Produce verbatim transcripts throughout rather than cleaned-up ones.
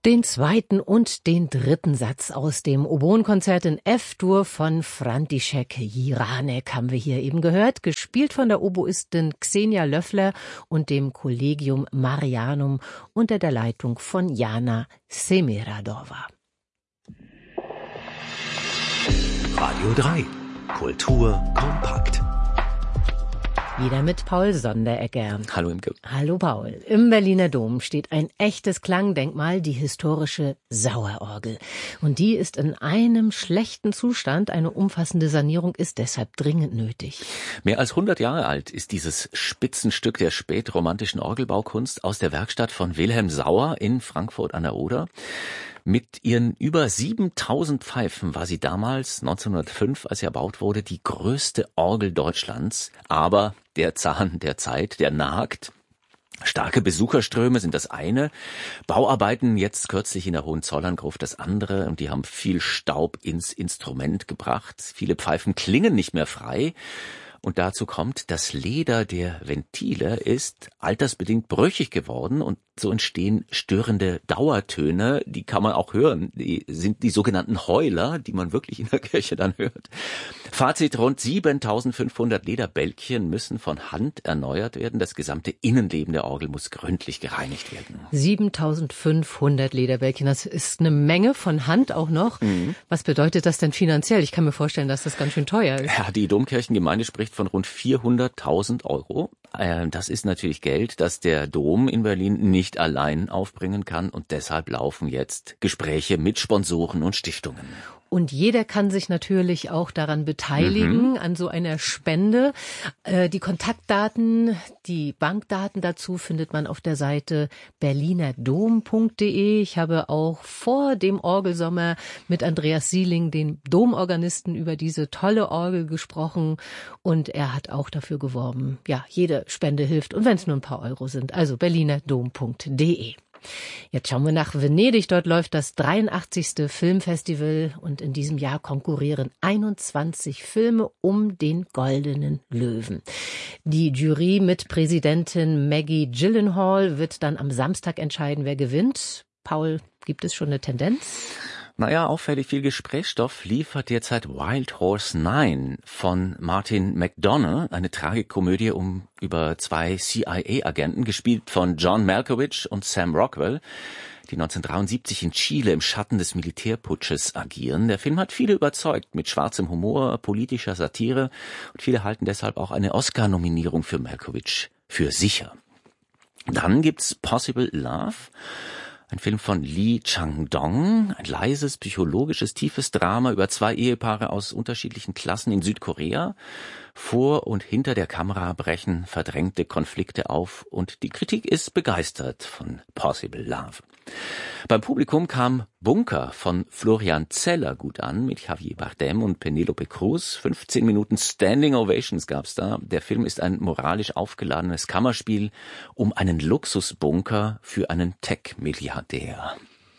Den zweiten und den dritten Satz aus dem Oboenkonzert in F-Dur von František Jiránek haben wir hier eben gehört, gespielt von der Oboistin Xenia Löffler und dem Collegium Marianum unter der Leitung von Jana Semiradova. Radio drei. Kultur kompakt. Wieder mit Paul Sonderegger. Hallo Imke. Hallo Paul. Im Berliner Dom steht ein echtes Klangdenkmal, die historische Sauerorgel. Und die ist in einem schlechten Zustand. Eine umfassende Sanierung ist deshalb dringend nötig. Mehr als hundert Jahre alt ist dieses Spitzenstück der spätromantischen Orgelbaukunst aus der Werkstatt von Wilhelm Sauer in Frankfurt an der Oder. Mit ihren über siebentausend Pfeifen war sie damals, neunzehnhundertfünf, als sie erbaut wurde, die größte Orgel Deutschlands. Aber der Zahn der Zeit, der nagt. Starke Besucherströme sind das eine, Bauarbeiten jetzt kürzlich in der Hohenzollern-Gruft das andere, und die haben viel Staub ins Instrument gebracht. Viele Pfeifen klingen nicht mehr frei. Und dazu kommt, das Leder der Ventile ist altersbedingt brüchig geworden und so entstehen störende Dauertöne, die kann man auch hören. Die sind die sogenannten Heuler, die man wirklich in der Kirche dann hört. Fazit: Rund siebentausendfünfhundert Lederbälkchen müssen von Hand erneuert werden. Das gesamte Innenleben der Orgel muss gründlich gereinigt werden. siebentausendfünfhundert Lederbälkchen, das ist eine Menge von Hand auch noch. Mhm. Was bedeutet das denn finanziell? Ich kann mir vorstellen, dass das ganz schön teuer ist. Ja, die Domkirchengemeinde spricht von rund vierhunderttausend Euro. Das ist natürlich Geld, das der Dom in Berlin nicht allein aufbringen kann, und deshalb laufen jetzt Gespräche mit Sponsoren und Stiftungen. Und jeder kann sich natürlich auch daran beteiligen, mhm. an so einer Spende. Äh, die Kontaktdaten, die Bankdaten dazu findet man auf der Seite berlinerdom punkt de. Ich habe auch vor dem Orgelsommer mit Andreas Sieling, dem Domorganisten, über diese tolle Orgel gesprochen. Und er hat auch dafür geworben, ja, jede Spende hilft. Und wenn es nur ein paar Euro sind. Also berlinerdom punkt de. Jetzt schauen wir nach Venedig. Dort läuft das dreiundachtzigste Filmfestival und in diesem Jahr konkurrieren einundzwanzig Filme um den Goldenen Löwen. Die Jury mit Präsidentin Maggie Gyllenhaal wird dann am Samstag entscheiden, wer gewinnt. Paul, gibt es schon eine Tendenz? Naja, auffällig viel Gesprächsstoff liefert derzeit Wild Horse neun von Martin McDonagh, eine Tragikomödie um über zwei C I A-Agenten, gespielt von John Malkovich und Sam Rockwell, die neunzehnhundertdreiundsiebzig in Chile im Schatten des Militärputsches agieren. Der Film hat viele überzeugt mit schwarzem Humor, politischer Satire, und viele halten deshalb auch eine Oscar-Nominierung für Malkovich für sicher. Dann gibt's Possible Love, ein Film von Lee Chang-dong, ein leises, psychologisches, tiefes Drama über zwei Ehepaare aus unterschiedlichen Klassen in Südkorea. Vor und hinter der Kamera brechen verdrängte Konflikte auf, und die Kritik ist begeistert von Possible Love. Beim Publikum kam Bunker von Florian Zeller gut an, mit Javier Bardem und Penelope Cruz. fünfzehn Minuten Standing Ovations gab's da. Der Film ist ein moralisch aufgeladenes Kammerspiel um einen Luxusbunker für einen Tech-Milliardär.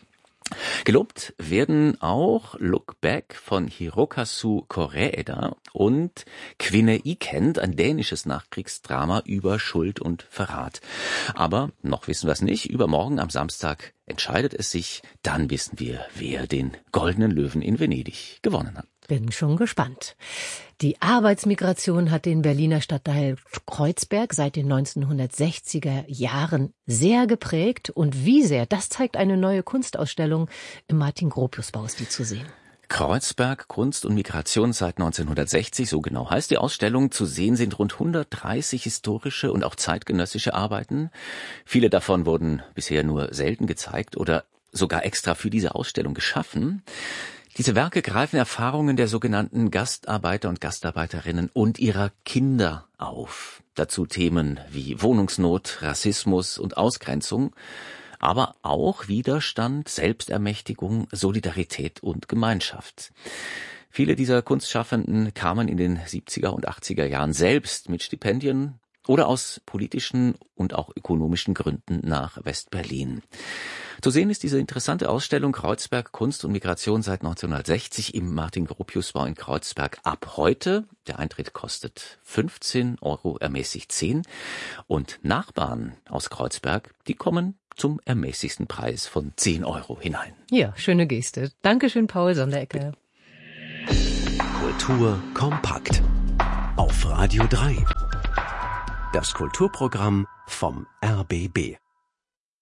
Gelobt werden auch Look Back von Hirokazu Koreeda und Kvinne Ikent, ein dänisches Nachkriegsdrama über Schuld und Verrat. Aber noch wissen wir es nicht. Übermorgen am Samstag entscheidet es sich. Dann wissen wir, wer den Goldenen Löwen in Venedig gewonnen hat. Bin schon gespannt. Die Arbeitsmigration hat den Berliner Stadtteil Kreuzberg seit den neunzehnhundertsechziger Jahren sehr geprägt. Und wie sehr, das zeigt eine neue Kunstausstellung im Martin-Gropius-Baustil zu sehen. Kreuzberg, Kunst und Migration seit neunzehnhundertsechzig, so genau heißt die Ausstellung. Zu sehen sind rund hundertdreißig historische und auch zeitgenössische Arbeiten. Viele davon wurden bisher nur selten gezeigt oder sogar extra für diese Ausstellung geschaffen. Diese Werke greifen Erfahrungen der sogenannten Gastarbeiter und Gastarbeiterinnen und ihrer Kinder auf. Dazu Themen wie Wohnungsnot, Rassismus und Ausgrenzung, aber auch Widerstand, Selbstermächtigung, Solidarität und Gemeinschaft. Viele dieser Kunstschaffenden kamen in den siebziger und achtziger Jahren selbst mit Stipendien oder aus politischen und auch ökonomischen Gründen nach West-Berlin. Zu sehen ist diese interessante Ausstellung Kreuzberg, Kunst und Migration seit neunzehnhundertsechzig im Martin-Gropius-Bau in Kreuzberg ab heute. Der Eintritt kostet fünfzehn Euro, ermäßigt zehn. Und Nachbarn aus Kreuzberg, die kommen zum ermäßigsten Preis von zehn Euro hinein. Ja, schöne Geste. Dankeschön, Paul Sonderegger. Kultur kompakt auf Radio drei. Das Kulturprogramm vom R B B.